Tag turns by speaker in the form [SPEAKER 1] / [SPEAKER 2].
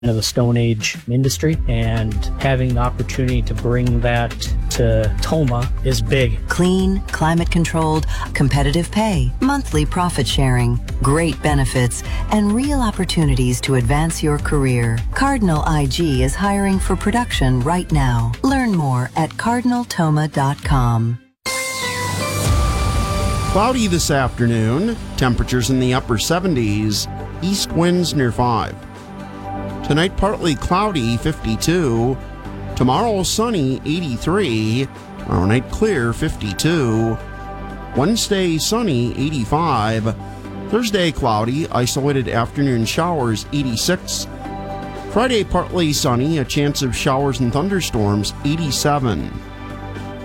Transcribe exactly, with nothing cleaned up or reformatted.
[SPEAKER 1] of the Stone Age industry, and having the opportunity to bring that to Tomah is big.
[SPEAKER 2] Clean, climate-controlled, competitive pay, monthly profit sharing, great benefits, and real opportunities to advance your career. Cardinal I G is hiring for production right now. Learn more at cardinal tomah dot com.
[SPEAKER 3] Cloudy this afternoon, temperatures in the upper seventies, east winds near five. Tonight, partly cloudy, fifty-two. Tomorrow, sunny, eighty-three. Tomorrow night, clear, fifty-two. Wednesday, sunny, eighty-five. Thursday, cloudy, isolated afternoon showers, eighty-six. Friday, partly sunny, a chance of showers and thunderstorms, eighty-seven.